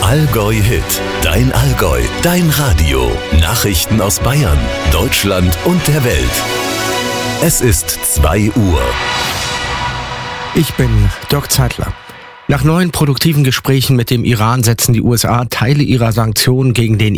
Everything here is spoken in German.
Allgäu Hit, dein Allgäu, dein Radio. Nachrichten aus Bayern, Deutschland und der Welt. Es ist 2 Uhr. Ich bin Dirk Zeitler. Nach neuen produktiven Gesprächen mit dem Iran setzen die USA Teile ihrer Sanktionen gegen den